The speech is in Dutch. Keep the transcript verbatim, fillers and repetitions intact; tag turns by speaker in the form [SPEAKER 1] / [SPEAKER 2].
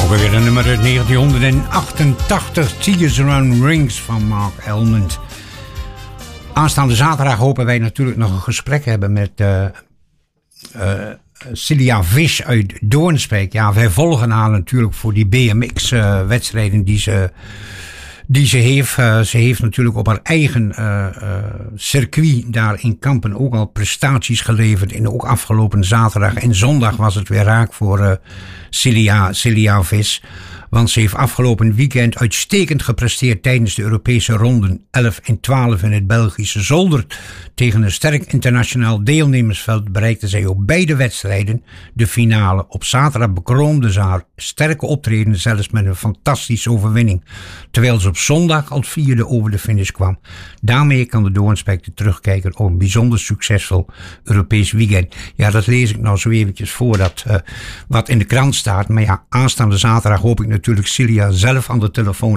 [SPEAKER 1] Ook weer een nummer uit negentien achtentachtig, Tears Around Rings van Mark Elmond. Aanstaande zaterdag hopen wij natuurlijk nog een gesprek hebben met uh, uh, Celia Vis uit Doornspijk. Ja, wij volgen haar natuurlijk voor die B M X-wedstrijden uh, die ze... Die ze heeft. Uh, ze heeft natuurlijk op haar eigen uh, uh, circuit daar in Kampen ook al prestaties geleverd. En ook afgelopen zaterdag en zondag was het weer raak voor uh, Celia, Celia Vis. Want ze heeft afgelopen weekend uitstekend gepresteerd tijdens de Europese ronden elf en twaalf in het Belgische Zolder. Tegen een sterk internationaal deelnemersveld bereikte zij op beide wedstrijden de finale. Op zaterdag bekroonde ze haar sterke optreden zelfs met een fantastische overwinning. Terwijl ze op zondag als vierde over de finish kwam. Daarmee kan de Doornspijker terugkijken op een bijzonder succesvol Europees weekend. Ja, dat lees ik nou zo eventjes voor dat uh, wat in de krant staat. Maar ja, aanstaande zaterdag hoop ik natuurlijk Celia zelf aan de telefoon